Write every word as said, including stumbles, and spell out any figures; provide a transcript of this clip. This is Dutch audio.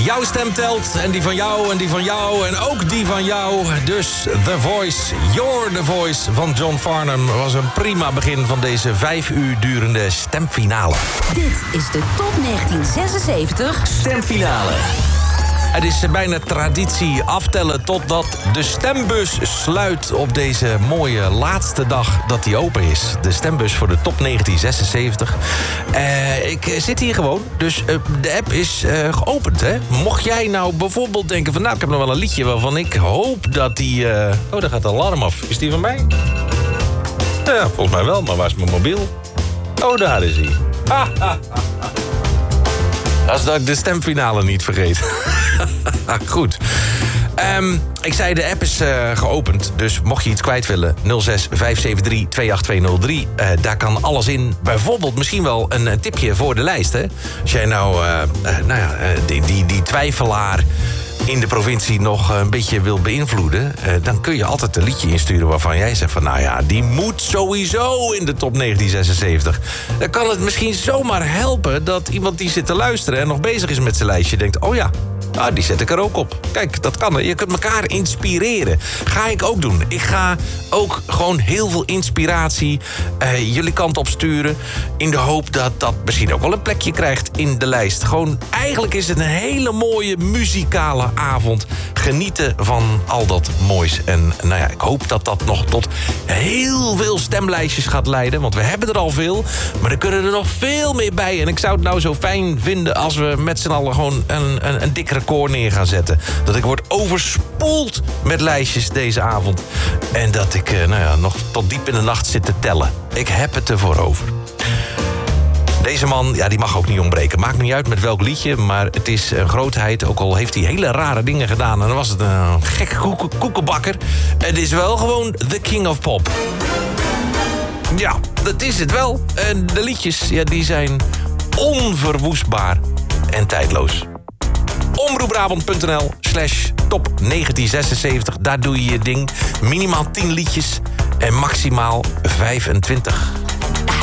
Jouw stem telt en die van jou en die van jou en ook die van jou. Dus The Voice, You're The Voice van John Farnham was een prima begin van deze vijf uur durende stemfinale. Dit is de Top negentien zesenzeventig Stemfinale. Het is bijna traditie aftellen totdat de stembus sluit op deze mooie laatste dag dat die open is. De stembus voor de Top negentien zesenzeventig. Uh, ik zit hier gewoon, dus uh, de app is uh, geopend. Hè? Mocht jij nou bijvoorbeeld denken van, nou, ik heb nog wel een liedje waarvan ik hoop dat die... Uh... Oh, daar gaat de alarm af. Is die van mij? Ja, volgens mij wel, maar waar is mijn mobiel? Oh, daar is hij. Ha, ha, ha. Als dat ik de stemfinale niet vergeet. Goed. Um, ik zei, de app is uh, geopend. Dus mocht je iets kwijt willen, nul zes vijf zeven drie twee acht twee nul drie. Uh, daar kan alles in. Bijvoorbeeld misschien wel een, een tipje voor de lijst. Hè? Als jij nou, uh, uh, nou ja, uh, die, die, die twijfelaar in de provincie nog een beetje wil beïnvloeden, Uh, dan kun je altijd een liedje insturen waarvan jij zegt van, nou ja, die moet sowieso in de Top negentien zesenzeventig. Dan kan het misschien zomaar helpen dat iemand die zit te luisteren en nog bezig is met zijn lijstje denkt, oh ja, nou, die zet ik er ook op. Kijk, dat kan. Je kunt elkaar inspireren. Ga ik ook doen. Ik ga ook gewoon heel veel inspiratie uh, jullie kant op sturen, in de hoop dat dat misschien ook wel een plekje krijgt in de lijst. Gewoon, eigenlijk is het een hele mooie muzikale avond. Genieten van al dat moois. En nou ja, ik hoop dat dat nog tot heel veel stemlijstjes gaat leiden. Want we hebben er al veel, maar er kunnen er nog veel meer bij. En ik zou het nou zo fijn vinden als we met z'n allen gewoon een, een, een dik record neer gaan zetten. Dat ik word overspoeld met lijstjes deze avond. En dat ik nou ja, nog tot diep in de nacht zit te tellen. Ik heb het ervoor over. Deze man, ja, die mag ook niet ontbreken. Maakt niet uit met welk liedje, maar het is een grootheid. Ook al heeft hij hele rare dingen gedaan. En dan was het een gekke koeken, koekenbakker. Het is wel gewoon the king of pop. Ja, dat is het wel. En de liedjes, ja, die zijn onverwoestbaar en tijdloos. omroepbrabant.nl slash top negentien zesenzeventig. Daar doe je je ding. Minimaal tien liedjes en maximaal vijfentwintig.